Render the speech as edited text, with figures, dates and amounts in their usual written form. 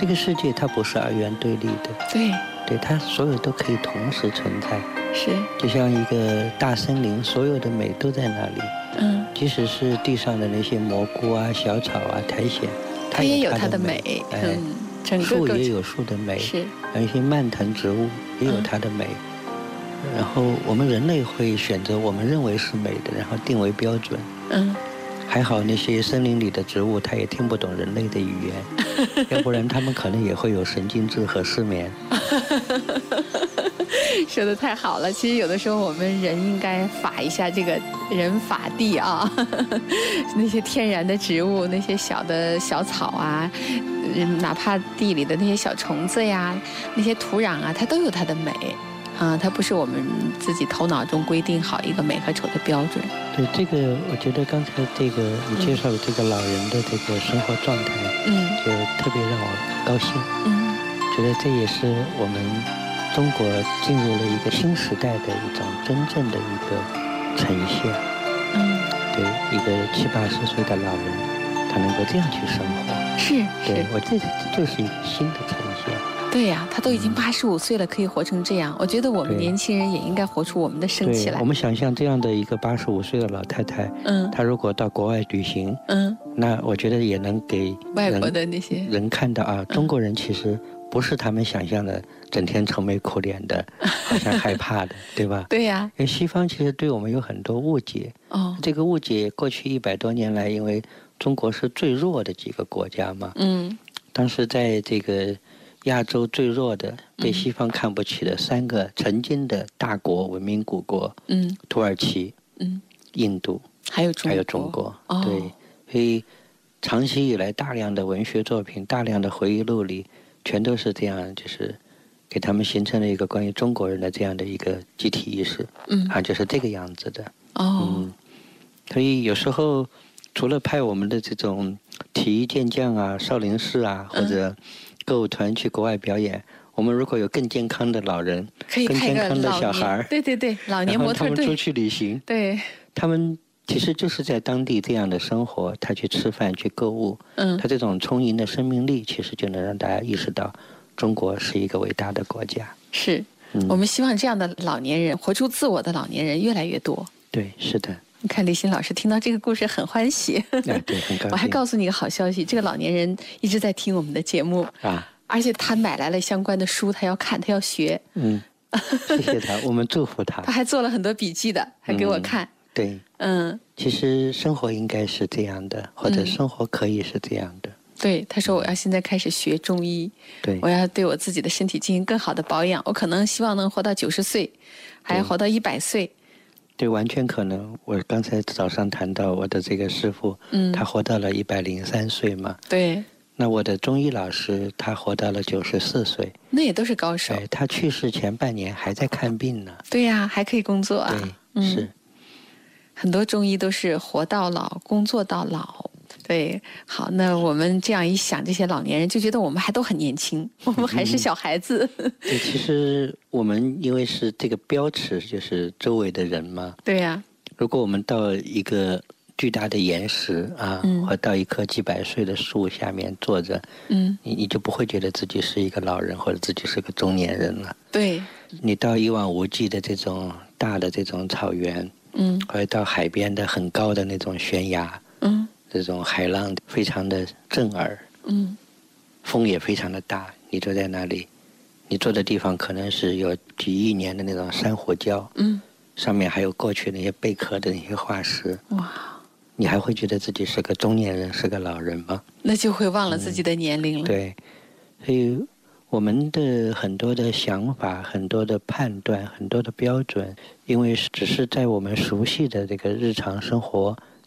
这个世界它不是二元对立的， 对， 它所有都可以同时存在。 是， 就像一个大森林，所有的美都在那里。即使是地上的那些蘑菇啊、小草啊、苔藓， 它也有它的美。 树也有树的美， 是， 还有一些蔓藤植物也有它的美。然后我们人类会选择我们认为是美的，然后定为标准。还好那些森林里的植物，它也听不懂人类的语言，要不然它们可能也会有神经质和失眠。 说得太好了，其实有的时候我们人应该法一下这个人法地啊，那些天然的植物，那些小的小草啊，哪怕地里的那些小虫子呀，那些土壤啊，它都有它的美啊，它不是我们自己头脑中规定好一个美和丑的标准。 对，这个我觉得刚才这个你介绍的这个老人的这个生活状态，就特别让我高兴。觉得这也是我们中国进入了一个新时代的一种真正的一个呈现。对，一个70、80岁的老人，他能够这样去生活，对，我这就是一个新的呈现。 对呀，他都已经85岁了，可以活成这样。我觉得我们年轻人也应该活出我们的生气来。 我们想象这样的一个85岁的老太太，她如果到国外旅行，那我觉得也能给外国的那些人看到啊，中国人其实不是他们想象的整天愁眉苦脸的，好像害怕的，对吧？ 对呀， 因为西方其实对我们有很多误解。这个误解过去100多年来，因为中国是最弱的几个国家嘛，当时在这个亚洲最弱的、被西方看不起的3个曾经的大国、文明古国，土耳其、印度，还有中国。对，所以长期以来大量的文学作品、大量的回忆录里，全都是这样，就是给他们形成了一个关于中国人的这样的一个集体意识，就是这个样子的。所以有时候除了派我们的这种体育健将啊、少林寺啊，或者歌舞团去国外表演，我们如果有更健康的老人，更健康的小孩， 对，老年模特队， 他们出去旅行， 对， 他们其实就是在当地这样的生活，他去吃饭、去购物，他这种充盈的生命力，其实就能让大家意识到，中国是一个伟大的国家。 是，我们希望这样的老年人，活出自我的老年人越来越多。 对，是的。 你看立新老师听到这个故事很欢喜。 对，很高兴。 我还告诉你一个好消息，这个老年人一直在听我们的节目啊，而且他买来了相关的书，他要看，他要学。 谢谢他，我们祝福他。 他还做了很多笔记的，还给我看。 对，其实生活应该是这样的，或者生活可以是这样的。 对，他说我要现在开始学中医， 对， 我要对我自己的身体进行更好的保养，我可能希望能活到90岁，还要活到100岁。 对，完全可能。我刚才早上谈到我的这个师傅，他活到了103岁嘛。 对。 那我的中医老师他活到了94岁。 那也都是高手。 他去世前半年还在看病呢。 对呀，还可以工作啊。 对，是。 很多中医都是活到老，工作到老。对，好，那我们这样一想，这些老年人就觉得我们还都很年轻，我们还是小孩子。 对，其实我们因为是这个标尺，就是周围的人嘛。 对呀。 如果我们到一个巨大的岩石啊，或到一棵几百岁的树下面坐着，你就不会觉得自己是一个老人，或者自己是个中年人了。 对。 你到一望无际的这种大的这种草原，或者到海边的很高的那种悬崖，这种海浪非常的震耳，风也非常的大，你坐在那里，你坐的地方可能是有几亿年的那种珊瑚礁，上面还有过去那些贝壳的那些化石， 哇！ 你还会觉得自己是个中年人，是个老人吗？ 那就会忘了自己的年龄了。 对，所以我们的很多的想法、很多的判断、很多的标准，因为只是在我们熟悉的这个日常生活